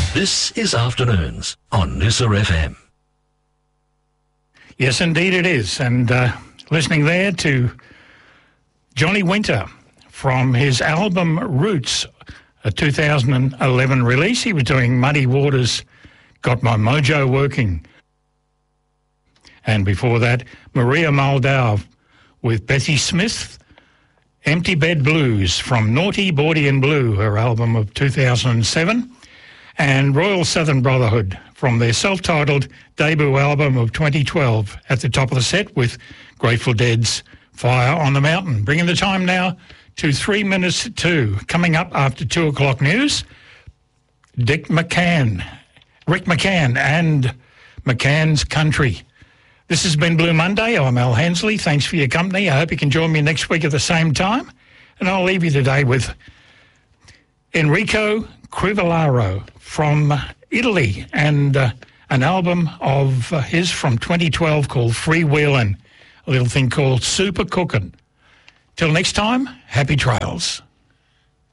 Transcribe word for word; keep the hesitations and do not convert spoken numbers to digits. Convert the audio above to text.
This is Afternoons on Noosa F M. Yes, indeed it is. And uh, listening there to Johnny Winter from his album Roots, a two thousand eleven release. He was doing Muddy Waters, Got My Mojo Working. And before that, Maria Moldau with Bessie Smith, Empty Bed Blues from Naughty, Bawdy and Blue, her album of two thousand seven. And Royal Southern Brotherhood from their self-titled debut album of twenty twelve at the top of the set with Grateful Dead's Fire on the Mountain. Bringing the time now to three minutes to two. Coming up after two o'clock news, Dick McCann, Rick McCann and McCann's Country. This has been Blue Monday. I'm Al Hensley. Thanks for your company. I hope you can join me next week at the same time. And I'll leave you today with Enrico Crivellaro from Italy and uh, an album of uh, his from twenty twelve called Freewheelin', a little thing called Super Cookin'. Till next time, happy trails.